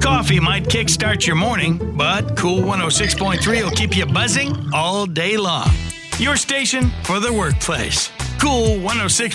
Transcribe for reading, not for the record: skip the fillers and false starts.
Coffee might kickstart your morning, but Cool 106.3 will keep you buzzing all day long. Your station for the workplace. Cool 106.